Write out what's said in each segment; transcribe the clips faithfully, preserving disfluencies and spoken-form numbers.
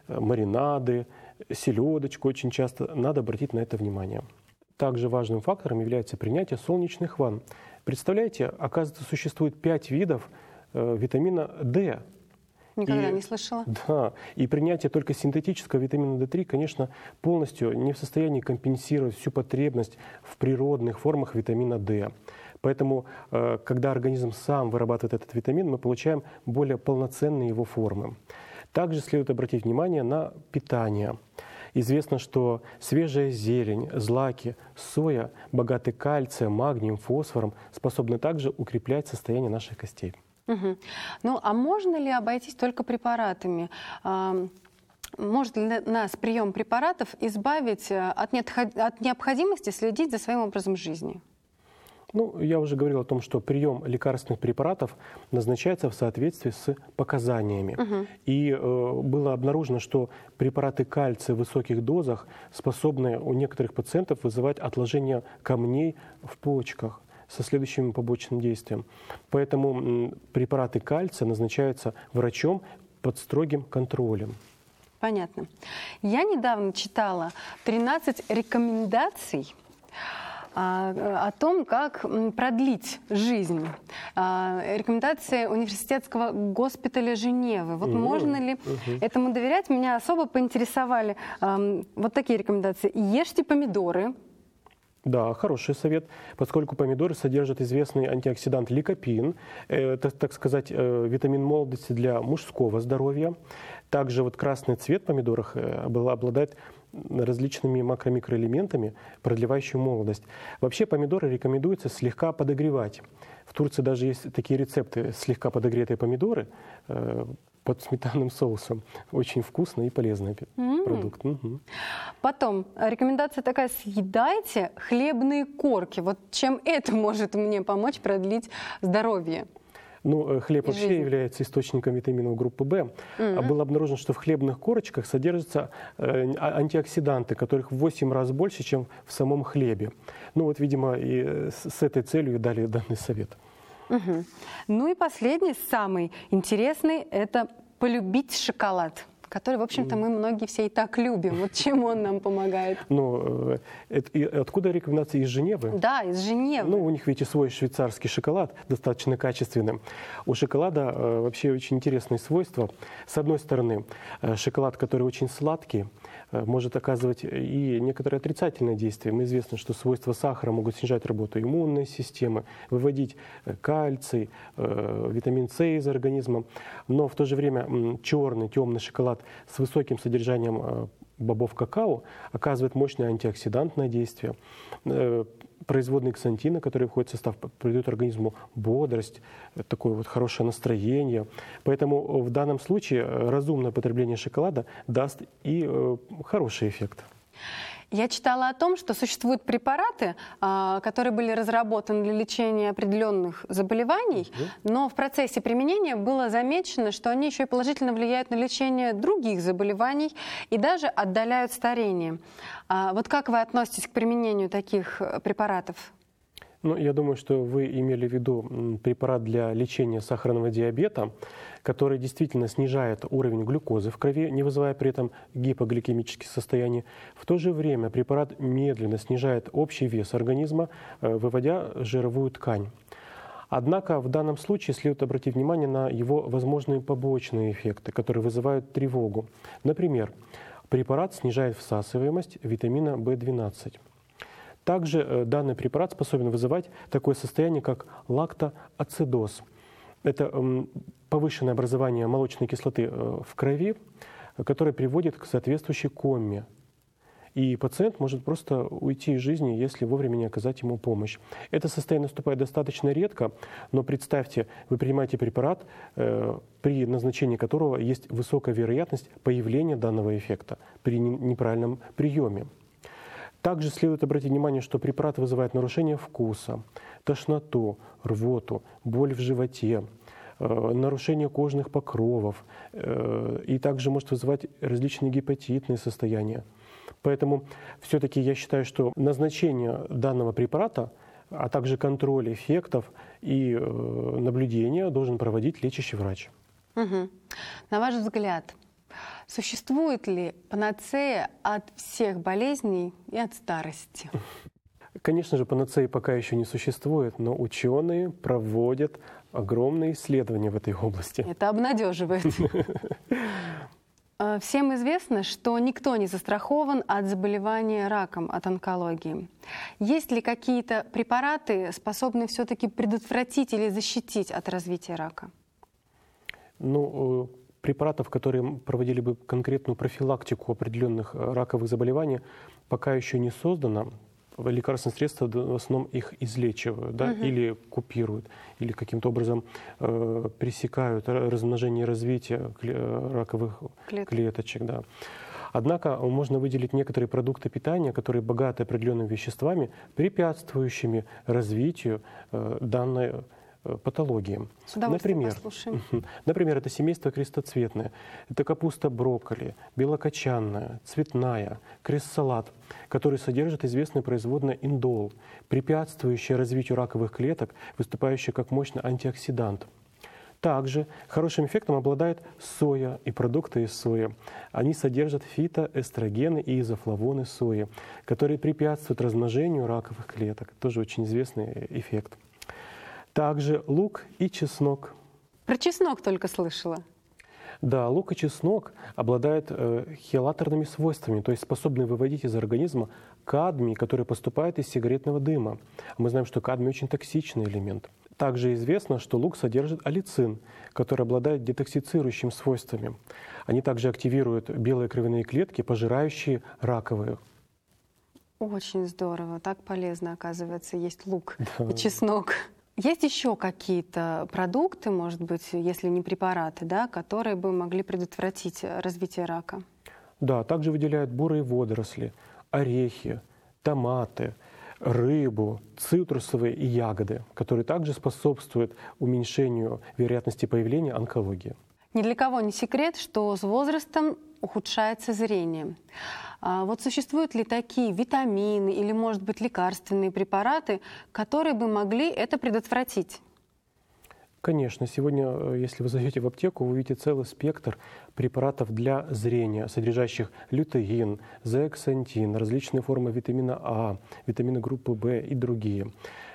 маринады, селедочку очень часто. Надо обратить на это внимание. Также важным фактором является принятие солнечных ванн. Представляете, оказывается, существует пять видов э, витамина D. Никогда и, не слышала. Да, и принятие только синтетического витамина дэ три, конечно, полностью не в состоянии компенсировать всю потребность в природных формах витамина D. Поэтому, э, когда организм сам вырабатывает этот витамин, мы получаем более полноценные его формы. Также следует обратить внимание на питание. Известно, что свежая зелень, злаки, соя, богаты кальцием, магнием, фосфором, способны также укреплять состояние наших костей. Угу. Ну, а можно ли обойтись только препаратами? Может ли нас прием препаратов избавить от необходимости следить за своим образом жизни? Ну, я уже говорил о том, что прием лекарственных препаратов назначается в соответствии с показаниями. Угу. И э, было обнаружено, что препараты кальция в высоких дозах способны у некоторых пациентов вызывать отложение камней в почках со следующим побочным действием. Поэтому м, препараты кальция назначаются врачом под строгим контролем. Понятно. Я недавно читала тринадцать рекомендаций о том, как продлить жизнь. Рекомендации университетского госпиталя Женевы. Вот угу, можно ли угу. этому доверять? Меня особо поинтересовали вот такие рекомендации. Ешьте помидоры. Да, хороший совет, поскольку помидоры содержат известный антиоксидант ликопин, это, так сказать, витамин молодости для мужского здоровья. Также вот красный цвет в помидорах обладает различными макро-микроэлементами, продлевающими молодость. Вообще помидоры рекомендуется слегка подогревать. В Турции даже есть такие рецепты: слегка подогретые помидоры э, под сметанным соусом. Очень вкусный и полезный mm. продукт. Угу. Потом, рекомендация такая: съедайте хлебные корки. Вот чем это может мне помочь продлить здоровье? Ну, хлеб вообще жизнь. является источником витаминов группы В. Mm-hmm. Было обнаружено, что в хлебных корочках содержатся э, антиоксиданты, которых в восемь раз больше, чем в самом хлебе. Ну вот, видимо, и с, с этой целью дали данный совет. Mm-hmm. Ну и последний, самый интересный, это полюбить шоколад, который, в общем-то, мы многие все и так любим. Вот чем он нам помогает? Ну, это, откуда рекомендации? Из Женевы? Да, из Женевы. Ну, у них, видите, свой швейцарский шоколад, достаточно качественный. У шоколада э, вообще очень интересные свойства. С одной стороны, э, шоколад, который очень сладкий, э, может оказывать и некоторые отрицательные действия. Мы известно, что свойства сахара могут снижать работу иммунной системы, выводить кальций, э, витамин С из организма. Но в то же время м, черный, темный шоколад с высоким содержанием бобов какао оказывает мощное антиоксидантное действие. Производные ксантины, которые входят в состав, придают организму бодрость, такое вот хорошее настроение. Поэтому в данном случае разумное потребление шоколада даст и хороший эффект. Я читала о том, что существуют препараты, которые были разработаны для лечения определенных заболеваний, но в процессе применения было замечено, что они еще и положительно влияют на лечение других заболеваний и даже отдаляют старение. Вот как вы относитесь к применению таких препаратов? Ну, я думаю, что вы имели в виду препарат для лечения сахарного диабета, который действительно снижает уровень глюкозы в крови, не вызывая при этом гипогликемические состояния. В то же время препарат медленно снижает общий вес организма, выводя жировую ткань. Однако в данном случае следует обратить внимание на его возможные побочные эффекты, которые вызывают тревогу. Например, препарат снижает всасываемость витамина В двенадцать. Также данный препарат способен вызывать такое состояние, как лактоацидоз. Это повышенное образование молочной кислоты в крови, которое приводит к соответствующей коме. И пациент может просто уйти из жизни, если вовремя не оказать ему помощь. Это состояние наступает достаточно редко, но представьте, вы принимаете препарат, при назначении которого есть высокая вероятность появления данного эффекта при неправильном приеме. Также следует обратить внимание, что препарат вызывает нарушение вкуса, тошноту, рвоту, боль в животе, э, нарушение кожных покровов э, и также может вызывать различные гепатитные состояния. Поэтому все-таки я считаю, что назначение данного препарата, а также контроль эффектов и э, наблюдение должен проводить лечащий врач. Угу. На ваш взгляд, Существует ли панацея от всех болезней и от старости? Конечно же, панацеи пока еще не существует, но ученые проводят огромные исследования в этой области. Это обнадеживает. Всем известно, что никто не застрахован от заболевания раком, от онкологии. Есть ли какие-то препараты, способные все-таки предотвратить или защитить от развития рака? Ну, препаратов, которые проводили бы конкретную профилактику определенных раковых заболеваний, пока еще не создано. Лекарственные средства в основном их излечивают, да, угу. или купируют, или каким-то образом э, пресекают размножение и развитие раковых Клет. клеточек. Да. Однако можно выделить некоторые продукты питания, которые богаты определенными веществами, препятствующими развитию э, данной патологии. Например, например, это семейство крестоцветное, это капуста брокколи, белокочанная, цветная, крест-салат, который содержит известное производное индол, препятствующее развитию раковых клеток, выступающее как мощный антиоксидант. Также хорошим эффектом обладает соя и продукты из сои. Они содержат фитоэстрогены и изофлавоны сои, которые препятствуют размножению раковых клеток. Тоже очень известный эффект. Также лук и чеснок. Про чеснок только слышала. Да, лук и чеснок обладают э, хелаторными свойствами, то есть способны выводить из организма кадмий, который поступает из сигаретного дыма. Мы знаем, что кадмий очень токсичный элемент. Также известно, что лук содержит аллицин, который обладает детоксицирующими свойствами. Они также активируют белые кровяные клетки, пожирающие раковые. Очень здорово, так полезно, оказывается, есть лук да. и чеснок. Есть еще какие-то продукты, может быть, если не препараты, да, которые бы могли предотвратить развитие рака? Да, также выделяют бурые водоросли, орехи, томаты, рыбу, цитрусовые и ягоды, которые также способствуют уменьшению вероятности появления онкологии. Ни для кого не секрет, что с возрастом ухудшается зрение. А вот существуют ли такие витамины или, может быть, лекарственные препараты, которые бы могли это предотвратить? Конечно. Сегодня, если вы зайдете в аптеку, вы увидите целый спектр препаратов для зрения, содержащих лютеин, зеаксантин, различные формы витамина А, витамины группы В и другие.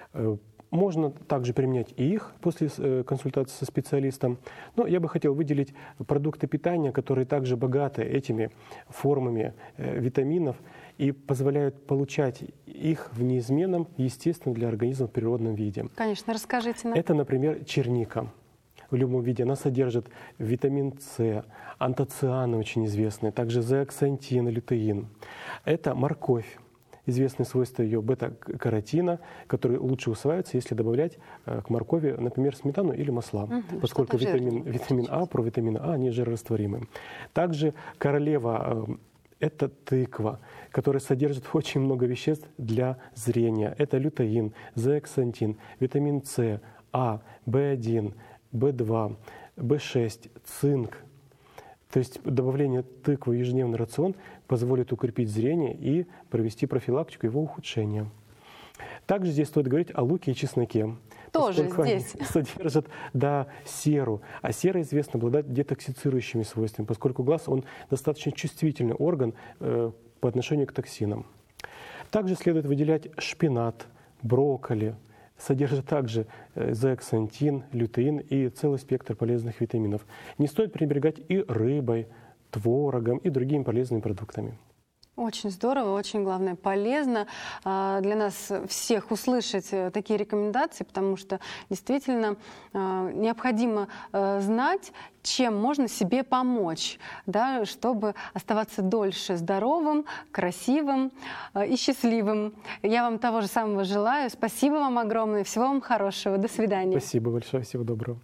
Можно также применять и их после консультации со специалистом. Но я бы хотел выделить продукты питания, которые также богаты этими формами витаминов и позволяют получать их в неизменном, естественном для организма природном виде. Конечно, расскажите нам. Это, например, черника. В любом виде она содержит витамин С, антоцианы очень известные, также зеаксантин, лютеин. Это морковь. Известные свойства ее бета-каротина, которые лучше усваиваются, если добавлять к моркови, например, сметану или масла, угу, поскольку витамин, витамин А, провитамин А, они жирорастворимы. Также королева – это тыква, которая содержит очень много веществ для зрения. Это лютеин, зеаксантин, витамин С, А, бэ один, бэ два, бэ шесть, цинк. То есть добавление тыквы в ежедневный рацион позволит укрепить зрение и провести профилактику его ухудшения. Также здесь стоит говорить о луке и чесноке. Тоже здесь. Они содержат, да, серу. А сера, известно, обладает детоксицирующими свойствами, поскольку глаз, он достаточно чувствительный орган э, по отношению к токсинам. Также следует выделять шпинат, брокколи. Содержит также зеаксантин, лютеин и целый спектр полезных витаминов. Не стоит пренебрегать и рыбой, творогом и другими полезными продуктами. Очень здорово, очень, главное, полезно для нас всех услышать такие рекомендации, потому что действительно необходимо знать, чем можно себе помочь, да, чтобы оставаться дольше здоровым, красивым и счастливым. Я вам того же самого желаю. Спасибо вам огромное. Всего вам хорошего. До свидания. Спасибо большое. Всего доброго.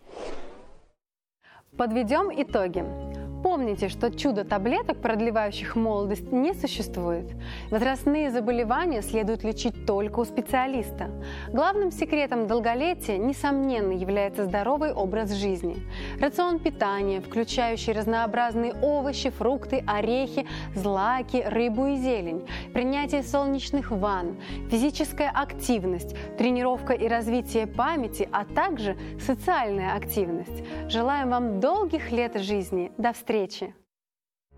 Подведем итоги. Помните, что чудо-таблеток, продлевающих молодость, не существует. Возрастные заболевания следует лечить только у специалиста. Главным секретом долголетия, несомненно, является здоровый образ жизни. Рацион питания, включающий разнообразные овощи, фрукты, орехи, злаки, рыбу и зелень, принятие солнечных ванн, физическая активность, тренировка и развитие памяти, а также социальная активность. Желаем вам долгих лет жизни. До встречи!